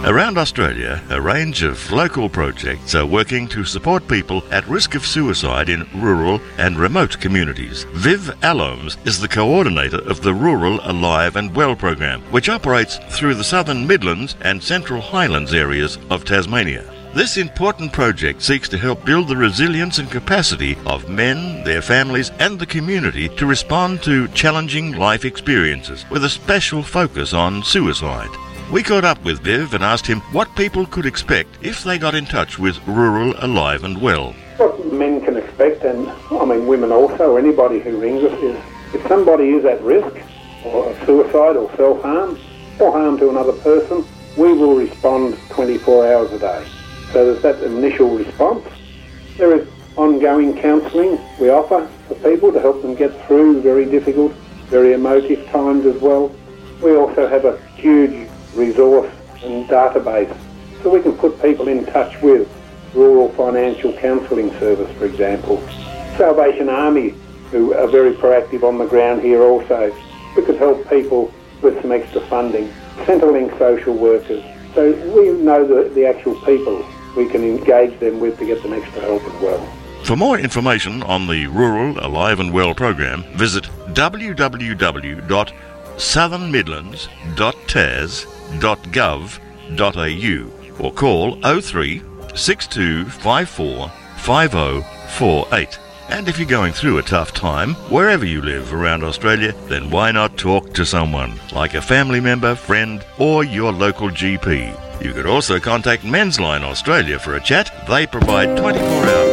Around Australia, a range of local projects are working to support people at risk of suicide in rural and remote communities. Viv Alloms is the coordinator of the Rural Alive and Well program, which operates through the Southern Midlands and Central Highlands areas of Tasmania. This important project seeks to help build the resilience and capacity of men, their families and the community to respond to challenging life experiences, with a special focus on suicide. We caught up with Viv and asked him what people could expect if they got in touch with Rural Alive and Well. What men can expect, and women also, anybody who rings us, is if somebody is at risk of suicide or self-harm or harm to another person, we will respond 24 hours a day. So there's that initial response. There is ongoing counselling we offer for people to help them get through very difficult, very emotive times as well. We also have a huge resource and database so we can put people in touch with Rural Financial Counselling Service, for example. Salvation Army, who are very proactive on the ground here also. We could help people with some extra funding. Centrelink social workers. So we know the actual people we can engage them with to get them extra help as well. For more information on the Rural Alive and Well program, visit www.southernmidlands.tas.gov.au or call 03 6254 5048. And if you're going through a tough time, wherever you live around Australia, then why not talk to someone, like a family member, friend, or your local GP. You could also contact Men's Line Australia for a chat. They provide 24 hours